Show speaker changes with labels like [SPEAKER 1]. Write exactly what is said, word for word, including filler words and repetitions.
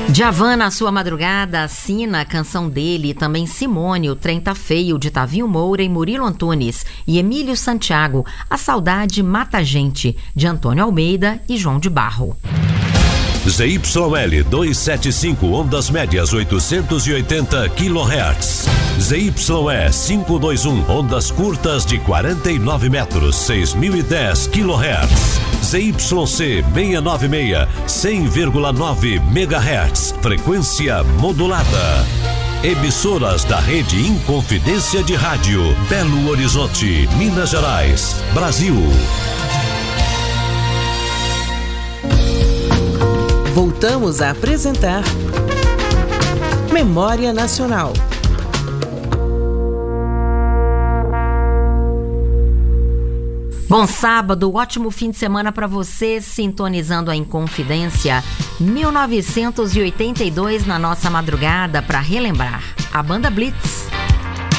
[SPEAKER 1] Djavan na sua madrugada assina a canção dele, também Simone, O Trem Tá Feio, de Tavinho Moura e Murilo Antunes, e Emílio Santiago, A Saudade Mata a Gente, de Antônio Almeida e João de Barro.
[SPEAKER 2] Z Y L duzentos e setenta e cinco, ondas médias oitocentos e oitenta quilohertz. Z Y E quinhentos e vinte e um, ondas curtas de quarenta e nove metros, seis mil e dez quilohertz. Z Y C seiscentos e noventa e seis, cem vírgula nove megahertz, frequência modulada. Emissoras da rede Inconfidência de Rádio, Belo Horizonte, Minas Gerais, Brasil.
[SPEAKER 3] Voltamos a apresentar Memória Nacional.
[SPEAKER 1] Bom sábado, ótimo fim de semana para você, sintonizando a Inconfidência. mil novecentos e oitenta e dois na nossa madrugada para relembrar. A banda Blitz.